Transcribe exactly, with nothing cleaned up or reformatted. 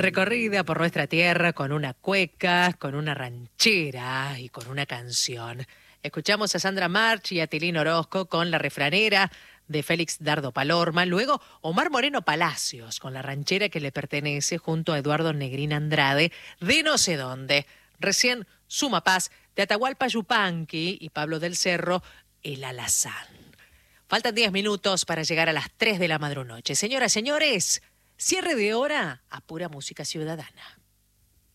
Recorrida por nuestra tierra con una cueca, con una ranchera y con una canción. Escuchamos a Sandra March y a Tilín Orozco con La Refranera de Félix Dardo Palorma. Luego Omar Moreno Palacios con la ranchera que le pertenece junto a Eduardo Negrín Andrade de no sé dónde. Recién Suma Paz de Atahualpa Yupanqui y Pablo del Cerro, El Alazán. Faltan diez minutos para llegar a las tres de la madrunoche. Señoras, señores, cierre de hora a Pura Música Ciudadana.